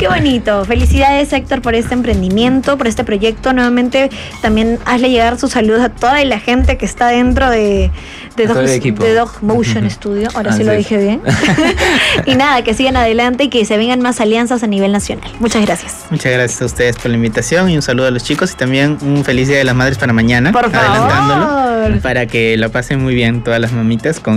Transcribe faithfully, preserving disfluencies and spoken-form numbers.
Qué bonito. Felicidades, Héctor, por este emprendimiento, por este proyecto. Nuevamente, también hazle llegar sus saludos a toda la gente que está dentro de, de, Dog, de Dog Motion Studio. Ahora sí lo dije bien. Y nada, que sigan adelante y que se vengan más alianzas a nivel nacional. Muchas gracias. Muchas gracias a ustedes por la invitación y un saludo a los chicos y también un feliz Día de las Madres para mañana. Por favor. Adelantándolo, para que lo pasen muy bien todas las mamitas con